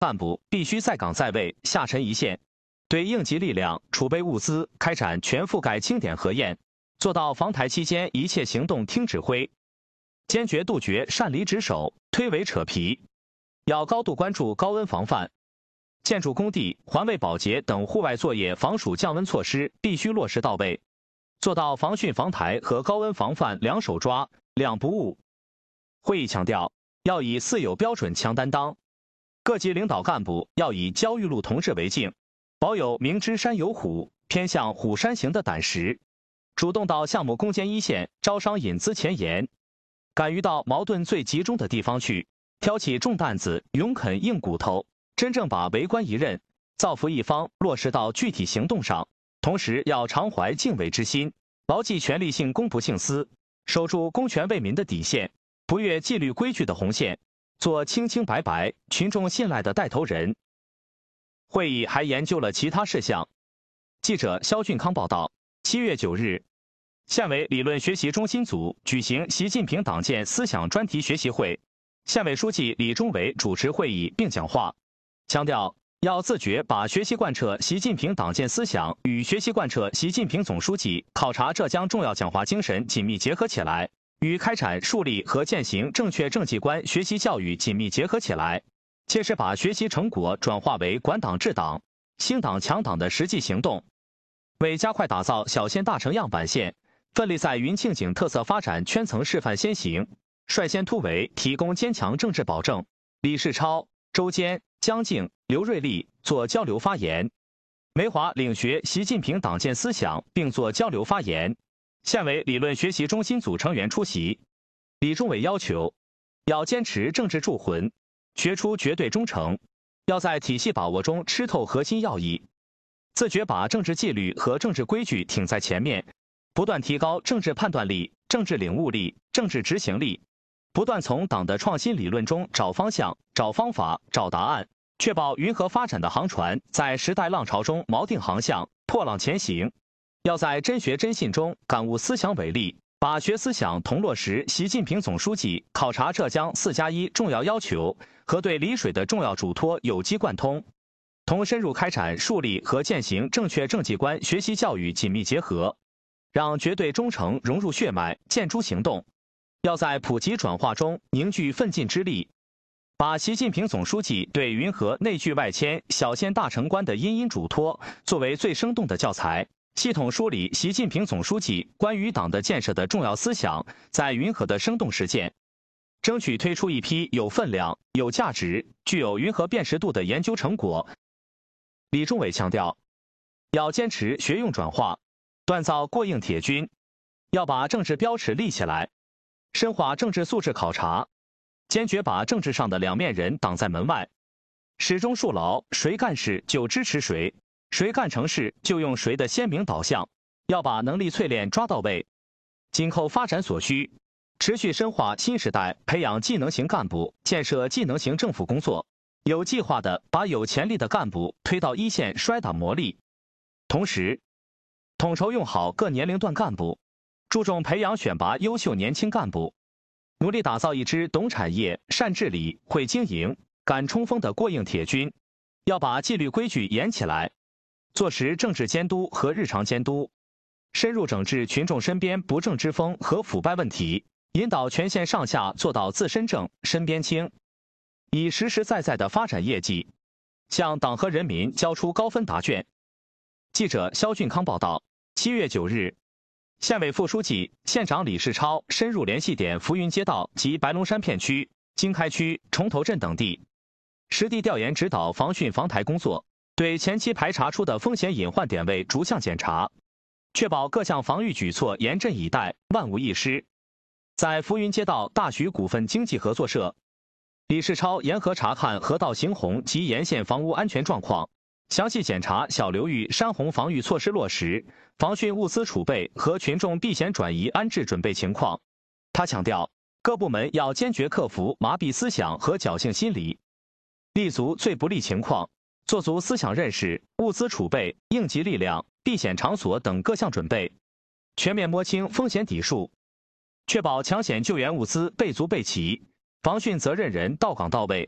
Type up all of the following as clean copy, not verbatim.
干部必须在岗在位，下沉一线，对应急力量、储备物资开展全覆盖清点核验，做到防台期间一切行动听指挥，坚决杜绝擅离职守、推诿扯皮，要高度关注高温防范。建筑工地、环卫保洁等户外作业防暑降温措施必须落实到位，做到防汛防台和高温防范两手抓、两不误。会议强调，要以四有标准强担当，各级领导干部要以焦裕禄同志为镜，保有明知山有虎，偏向虎山行的胆识，主动到项目攻坚一线招商引资前沿，敢于到矛盾最集中的地方去，挑起重担子，勇啃硬骨头，真正把为官一任、造福一方落实到具体行动上。同时要常怀敬畏之心，牢记权力性公不幸私，守住公权为民的底线，不越纪律规矩的红线，做清清白白、群众信赖的带头人。会议还研究了其他事项。记者肖俊康报道，7月9日，县委理论学习中心组举行习近平党建思想专题学习会，县委书记李忠伟主持会议并讲话，强调要自觉把学习贯彻习近平党建思想与学习贯彻习近平总书记考察浙江重要讲话精神紧密结合起来，与开展树立和践行正确政绩观学习教育紧密结合起来，切实把学习成果转化为管党治党、兴党强党的实际行动。为加快打造小县大城样板县，奋力在云庆景特色发展圈层示范先行，率先突围提供坚强政治保证，李世超、周坚、江静、刘瑞丽做交流发言，梅华领学习近平党建思想并做交流发言。县委理论学习中心组成员出席。李忠伟要求，要坚持政治铸魂，学出绝对忠诚，要在体系把握中吃透核心要义，自觉把政治纪律和政治规矩挺在前面，不断提高政治判断力、政治领悟力、政治执行力，不断从党的创新理论中找方向、找方法、找答案，确保云和发展的航船在时代浪潮中锚定航向，破浪前行。要在真学真信中感悟思想伟力，把学思想同落实习近平总书记考察浙江4+1重要要求和对丽水的重要嘱托有机贯通，同深入开展树立和践行正确政绩观学习教育紧密结合，让绝对忠诚融入血脉，见诸行动。要在普及转化中凝聚奋进之力，把习近平总书记对云和内聚外迁、小县大城观的殷殷嘱托作为最生动的教材，系统梳理习近平总书记关于党的建设的重要思想在云和的生动实践，争取推出一批有分量、有价值、具有云和辨识度的研究成果。李忠伟强调，要坚持学用转化，锻造过硬铁军，要把政治标尺立起来，深化政治素质考察，坚决把政治上的两面人挡在门外，始终树牢谁干事就支持谁，谁干成事就用谁的鲜明导向，要把能力淬炼抓到位，紧扣发展所需，持续深化新时代培养技能型干部、建设技能型政府工作，有计划地把有潜力的干部推到一线摔打磨砺。同时，统筹用好各年龄段干部，注重培养选拔优秀年轻干部，努力打造一支懂产业、善治理、会经营、敢冲锋的过硬铁军。要把纪律规矩严起来，做实政治监督和日常监督，深入整治群众身边不正之风和腐败问题，引导全县上下做到自身正、身边清，以实实在在的发展业绩，向党和人民交出高分答卷。记者肖俊康报道，7月9日，县委副书记、县长李世超深入联系点浮云街道及白龙山片区、经开区、崇头镇等地，实地调研指导防汛防台工作，对前期排查出的风险隐患点位逐项检查，确保各项防御举措严阵以待，万无一失。在浮云街道大徐股份经济合作社，李世超沿河查看河道行洪及沿线房屋安全状况，详细检查小流域山洪防御措施落实、防汛物资储备和群众避险转移安置准备情况。他强调，各部门要坚决克服麻痹思想和侥幸心理，立足最不利情况，做足思想认识、物资储备、应急力量、避险场所等各项准备，全面摸清风险底数，确保抢险救援物资备足备齐，防汛责任人到岗到位，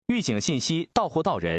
预警信息到户到人。